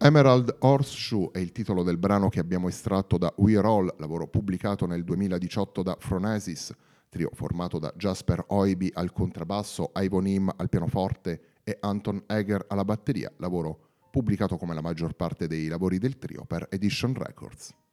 Emerald Horseshoe è il titolo del brano che abbiamo estratto da We Roll, lavoro pubblicato nel 2018 da Phronesis, trio formato da Jasper Oiby al contrabbasso, Ivan Im al pianoforte e Anton Eger alla batteria, lavoro pubblicato come la maggior parte dei lavori del trio per Edition Records.